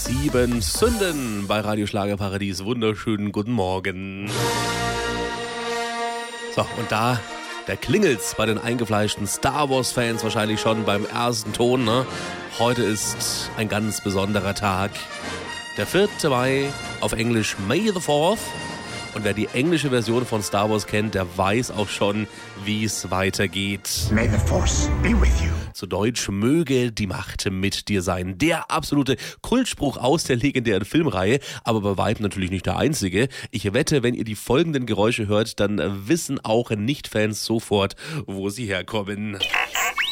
7 Sünden bei Radio Schlagerparadies. Wunderschönen guten Morgen. So, und da klingelt's bei den eingefleischten Star Wars-Fans wahrscheinlich schon beim ersten Ton, ne? Heute ist ein ganz besonderer Tag. Der 4. Mai, auf Englisch May the 4th. Und wer die englische Version von Star Wars kennt, der weiß auch schon, wie es weitergeht. May the Force be with you. Zu Deutsch, möge die Macht mit dir sein. Der absolute Kultspruch aus der legendären Filmreihe, aber bei weitem natürlich nicht der einzige. Ich wette, wenn ihr die folgenden Geräusche hört, dann wissen auch Nicht-Fans sofort, wo sie herkommen.